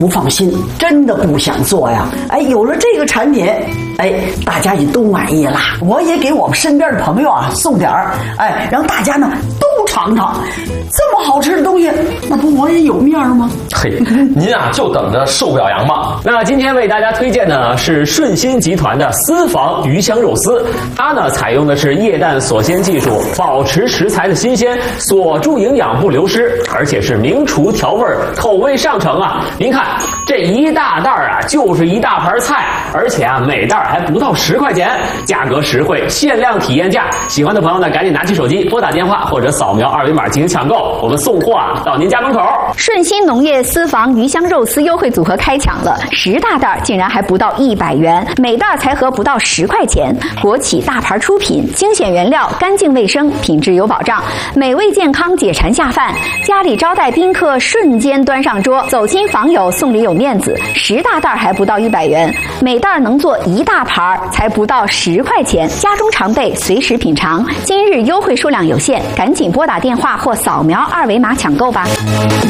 不放心，真的不想做呀。哎，有了这个产品，哎，大家也都满意了。我也给我们身边的朋友啊送点儿，哎，让大家呢都尝尝。这么好吃的东西，那不我也有面吗？ 嘿，您啊就等着受表扬吧。 那今天为大家推荐的是顺心集团的私房鱼香肉丝，它呢采用的是液氮锁鲜技术，保持食材的新鲜，锁住营养不流失，而且是名厨调味，口味上乘啊！您看这一大袋啊，就是一大盘菜，而且啊每袋还不到10块钱，价格实惠，限量体验价。喜欢的朋友呢，赶紧拿起手机拨打电话或者扫描2维码进行抢购，我们送货啊到您家门口。 顺心农业私房鱼香肉丝优惠组合开抢了，10大袋竟然还不到100元，每袋才合不到10块钱。国企大牌出品，精选原料，干净卫生，品质有保障，美味健康，解馋下饭。家里招待宾客，瞬间端上桌，走亲访友送礼有面子。10大袋还不到100元，每袋能做1大盘，才不到10块钱。家中常备，随时品尝。今日优惠数量有限，赶紧拨打电话或扫描2维码抢购吧。